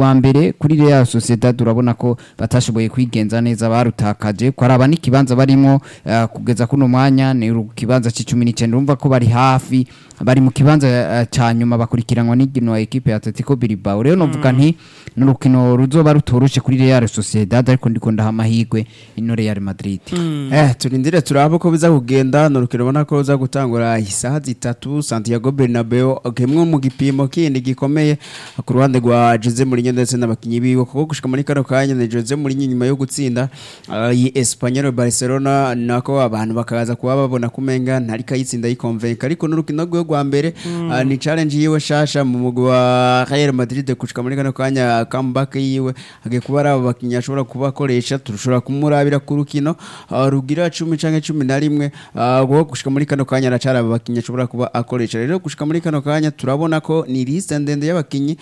rwa mbere kuri Real Sociedad urabona ko batashoboye kwigenza neza barutakaje kwaraba n'ikibanza barimo kugeza kuno mwanya ni kibanza c'19 urumva ko bari hafi bari mu kibanza ca nyuma bakurikiranwa n'igino equipe ya Atletico Bilbao rero novuga nti n'urukino ruzoba rutoroshe kuri Real Sociedad ariko ndiko ndaha amahirwe ino Real Madrid turindire turaba ko biza kugenda n'urukino ubona ko ruza gutangura isaha zitatu Santiago Bernabeu kemwe mu gipimo kindi gikomeye ku ruhande rwa Jose Mourinho ndetse n'abakinyi biwe kuko gushika muri kano kanya ni Jose Mourinho nyuma yo gutsinda Espanyol Barcelona nako abantu bakaza kuba babona kumenga ntari kayitsinda yikonvenka ariko n'urukino rwa mbere ni challenge yiwe shasha mu mugwi wa Real Madrid gushika muri kano kanya comeback yiwe agiye kuba ari abo bakinyi ashobora kubakoresha turushobora kumurabira ku rukino rugira 10 canke 11 gushika muri kano kanya aracara abo bakinyi ashobora kuba akoresha rero gushika muri kano kanya turabona ko ni liste ndende y'abakinyi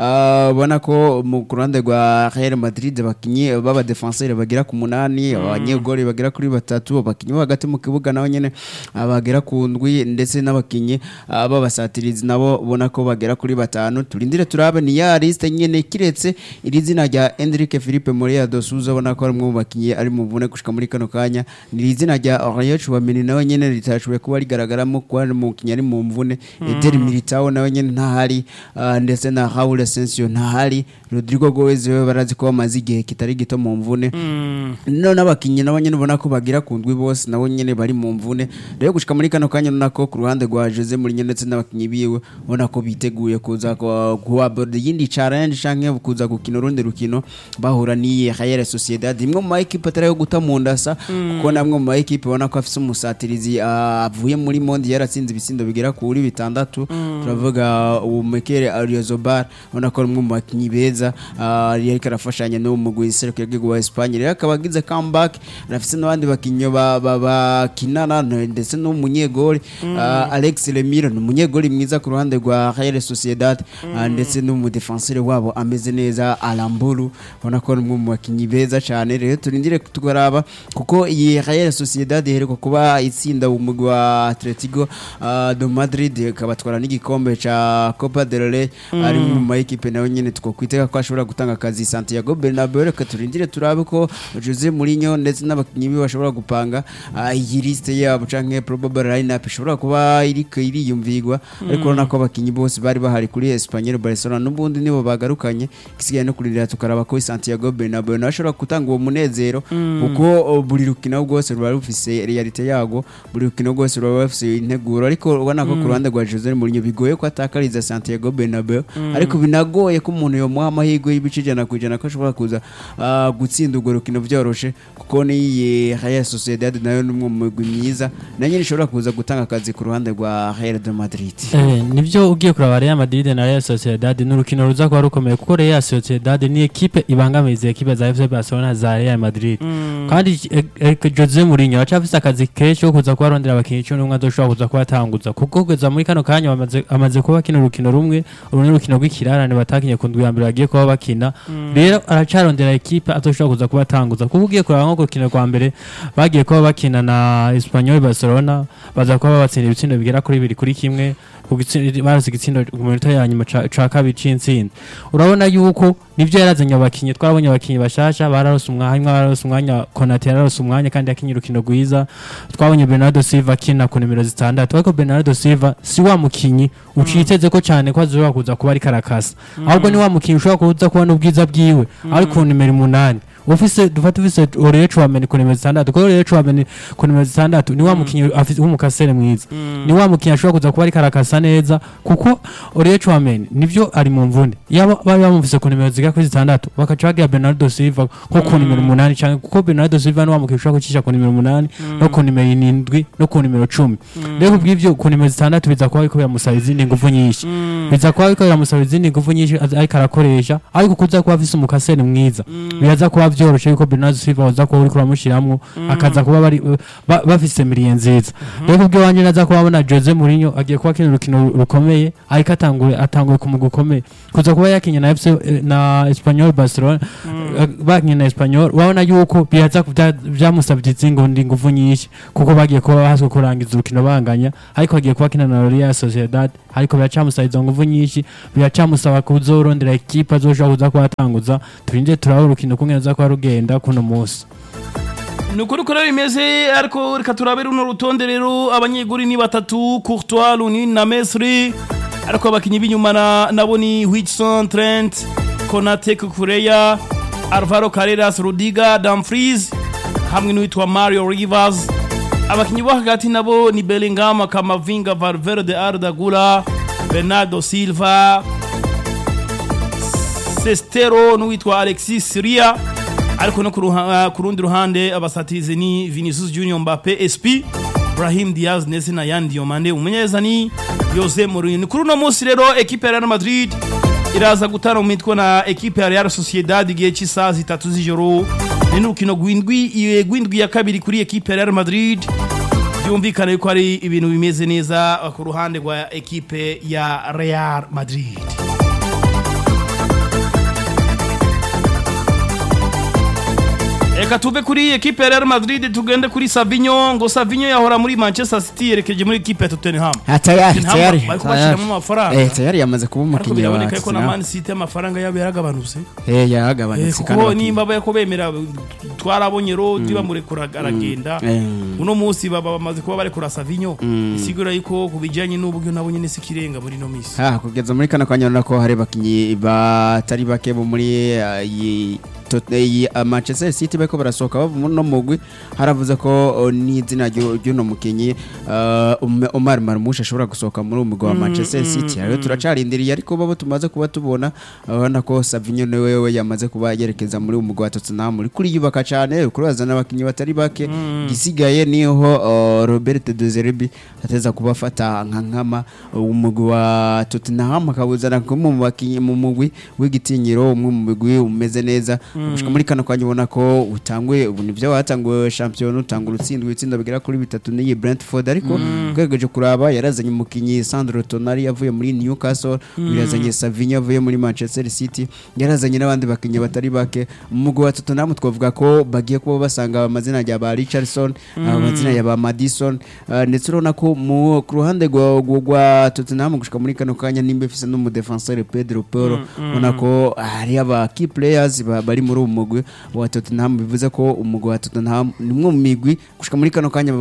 ubona ko mu ruhande rwa Real Madrid abakinyi baba defenseur bagira ku 8 abanyegoli bagira kuri 3 abakinyi hagati mu kibuga naho nyene abagera ku ndwi ndetse n'abakinyi babasatirizi nabo ubona ko bagera kuri 5 turindire turabe ni ya liste nyene kiretse iri zina rya Enrique Felipe Moreira dos Souza ubona ko ari mu bakinyi ari mu vune gushika muri kano kanya ni izina rya Aurier Chouameni nawe nyene ritashoboye kuba rigaragaramo ko ari mu kinyari mu mvune Eder Militao nawe nyene ntahari ndetse na Raul Asensio ntahari Rodrigo Goes we barazi ko bamaze igihe kitari gito mu mvune no n'abakinyi nabo nyene ubona ko bagira kundwi bose nabo nyene bari mu mvune rero gushika muri kano kanya nako ku ruhande rwa Jose Mourinho ndetse n'abakinyi biwe ubona ko biteguye kuza kuabord yindi challenge canke kuza gukina urundi rukino bahura ni Real Sociedad imwe mu equipe atari yo guta mu ndasa kuko namwe mu equipe ubona ko afise umusatirizi avuye muri monde yaratsinze ibisindo bigera kuri 6 turavuga Umekere Ariozobar ubona ko umwe mu bakinyi beza yari karafashanya no mu guiserukira igihugu wa Espagne rero akabagize comeback rafise n'abandi bakinyo bakinana ndetse no munyegoli Alex Lemire n'umunyegoli mwiza ku ruhande rwa Real Sociedad ndetse no mu defenseur wabo ameze neza Alambulu ubona ko umwe mu bakinyi beza cyane rero turindire tugaraba kuko iyi Real Sociedad iheruka kuba itsinda umugwi wa Atletico de Madrid kabatwara n'igikombe ca Copa del Rey ari mu equipe nayo nyene twokwiteka ko ashobora gutanga akazi Santiago Bernabeu reka turindire turabe ko Jose Mourinho ndetse n'abakinyi be bashobora gupanga iyi liste yabo canke probable lineup ishobora kuba iriyumvigwa ariko nako abakinyi bose bari bahari kuri Espanyol Barcelona n'ubundi nibo bagarukanye kisigaye no kurindira tukaraba ko Santiago Bernabeu nashobora gutanga uwo munezero kuko buri rukino rwose ruba rufise realite yago buri rukino rwose ruba rufise integuro ariko ubona ko ku ruhande rwa Jose Mourinho bigoye ko atakariza Santiago Bernabeu ariko binagoye ko umuntu yo muha amahirwe y'ibicijana kujana ko ashobora kuza gutsinda urwo rukino byoroshe kuko ni Real Sociedad nayo n'umwe mu migwi myiza nanye nishobora kuza gutanga akazi ku ruhande rwa Real de Madrid nivyo ugiye kuraba Real Madrid na Real Sociedad n'urukino ruza kwa rukomeye kuko Real Sociedad ni equipe ibangamize equipe za FC Barcelona za Real Madrid kandi Jose Mourinho acafise akazi kesho kuza kwa rondera abakinyi cyo n'umwe azoshobora kuza kubatanguza kuko kugeza muri kano kanya amaze kuba kino rukino rumwe urundi rukino rw'ikirarane batakinye ku ndwi ya mbere bagiye kuba bakina rero aracarondera equipe azoshobora kuza kubatanguza kuko ugiye kuraba nko rukino rwa mbere bagiye kuba bakina na Espanyol Barcelona baza kuba batsinda ibitsindo bigera kuri 2-1 barose igitsindo mu minota ya nyuma ca kabiri c'intsinda urabona yuko nivyo yarazanye abakinyi twabonye abakinyi bashasha bararose umwanya Konate yararose umwanya kandi yakinye urukino rwiza twabonye Bernardo Silva akina ku nimero 6 ariko Bernardo Silva si wa mukinyi uciteze ko cyane ko azoba kuza kuba ari karakasa ahubwo ni wa mukinyi ushobora kuza kubona ubwiza bwiwe ari ku nimero 8 ufise dufise Aurier Chouameni ku nimero 6 ko Aurier Chouameni ku nimero 6 ni wa mukinyi afise umukasere mwiza ni wa mukinyi ashobora kuza kuba ari karakasa neza kuko Aurier Chouameni nivyo ari mu mvune yaba bamufise ku nimero ziga kuri 6 bakaca bagira Bernardo Silva ko ku nimero 8 cyane kuko Bernardo Silva ni wa mukinyi ushobora gucisha ku nimero 8 no ku nimero 7 no ku nimero 10 rero kubw'ivyo ku nimero 6 biza kuba ariko yamusaba izindi nguvu nyinshi biza kuba ariko yamusaba izindi nguvu nyinshi ariko arakoresha ariko kuza kuba afise umukasere mwiza biraza kuba vyoroshe yuko Bernardo Silva waza kuba uri kuramushiramwo akaza kuba bari bafise miliye nziza rero kubwe wanje naza kuba abona Jose Mourinho agiye kuba kino rukino rukomeye ariko atanguye ku mugukomeye kuza kuba yakinye na FC na Espanyol Barcelona bakina Espanyol wabona yuko bihaza byamusabye izindi nguvu nyinshi kuko bagiye kuba haswe kurangiza urukino banganya ariko bagiye kuba kina na Real Sociedad ariko biracamusaba izo nguvu nyinshi biracamusaba kuzorondera ekipa azoshobora kuza kuhatanguza turinde turaho urukino kumwe za kwa rugenda kuno munsi nukuri ko bimeze ariko reka turabe runo rutonde rero abanyeguri ni batatu Courtois Lunin na Mesri ariko abakinyi b'inyuma nabo ni Wilson Trent Konate Kukureya Alvaro Carreras Rudiger Dumfries hamwe n'uwitwa Mario Rivers abakinyi bo hagati nabo ni Bellingham Kamavinga Valverde Arda Güler Bernardo Silva Sestero n'uwitwa Alexis Syria ariko no ku rundi ruhande abasatizi ni Vinicius Junior Mbappe SP Brahim Diaz ndetse na Yan Diomande umunyeza ni Jose Mourinho kuri no munsi rero equipe ya Real Madrid iraza gutana mu mitwe na equipe ya Real Sociedad igihe cy'isaha 3 z'ijoro ni n'urukino gwindwi ya kabiri kuri equipe ya Real Madrid byumvikana yuko ari ibintu bimeze neza ku ruhande rwa equipe ya Real Madrid. Eka tuve kuri equipe ya Real Madrid tugende kuri Savinho ngo Savinho yahora muri Manchester City yerekeje muri equipe ya Tottenham. Tayari tayari yamaze kuba umukinnyi wa Arsenal. Ko na Man City amafaranga yabo yaragabanutse. Yaragabanutse kuko nimba yako bemera twarabonye ro diba murekura aragenda. Uno munsi baba bamaze kuba barekura Savinho. Isigura yuko kubijanye n'ubugyo nabonye nesikirenga muri no misi. Kugeza muri kana kwanyana ko hari bakinyi batari bake bo muri Manchester City bako barasohoka bava no mugwi haravuze ko n'izina ry'uno mukinyi Omar Marmoush ashobora gusohoka muri umugwi wa Manchester City rero turacarindiriye ariko babo tumaze kuba tubona abana ko Savinho newe yamaze kuba yerekeza muri umugwi wa Tottenham muri kuri yubaka cyane kurazana abakinyi batari bake gisigaye niho Robert De Zerbi ateza kubafata nkama umugwi wa Tottenham akabuzana mu bakinyi mu mugwi w'igitinyiro umwe mu mugwi umeze neza gushika muri kana kwanye ubona ko utangwe ubu nivyo watanguye champion utangura utsindwe itsinda bigera kuri 3 n'iyi Brentford ariko gwegeje kuraba yarazanye umukinyi Sandro Tonali yavuye muri Newcastle yarazanye Savinho yavuye muri Manchester City yarazanye n'abandi bakinyi batari bake umugwi wa Tottenham twavuga ko bagiye kuba basanga amazina ya ba Richarlison amazina ya ba Maddison ndetse urona ko mu ruhande rwa Tottenham gushika muri kano kanya nimbe fise no mu defenseur Pedro Porro ubona ko hari aba key players bari muri umugwi wa Tottenham bivuze ko umugwi wa Tottenham nimwe mu migwi gushika muri kano kanya